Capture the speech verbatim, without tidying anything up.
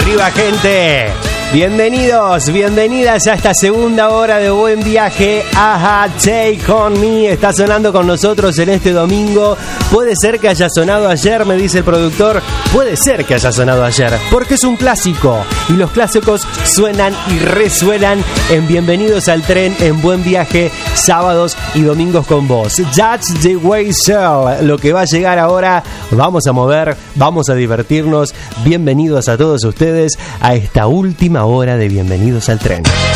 Arriba, gente. Bienvenidos, bienvenidas a esta segunda hora de Buen Viaje. Ajá, Take On Me está sonando con nosotros en este domingo. Puede ser que haya sonado ayer, me dice el productor. Puede ser que haya sonado ayer, porque es un clásico. Y los clásicos suenan y resuenan en Bienvenidos al Tren, en Buen Viaje, sábados y domingos con vos. That's the way, sir. Lo que va a llegar ahora, vamos a mover, vamos a divertirnos. Bienvenidos a todos ustedes a esta última hora de Bienvenidos al Tren.